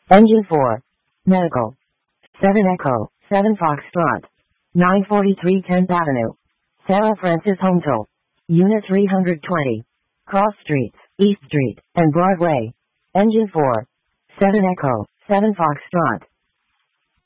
Engine 4. Medical. 7 Echo, 7 Foxtrot. 943 10th Avenue. Sarah Francis Hometal. Unit 320. Cross Streets, East Street, and Broadway. Engine 4. 7 Echo, 7 Foxtrot.